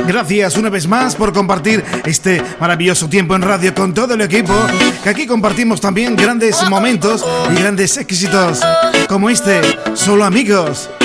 Gracias una vez más por compartir este maravilloso tiempo en radio con todo el equipo, que aquí compartimos también grandes momentos y grandes éxitos como este, Solo Amigos.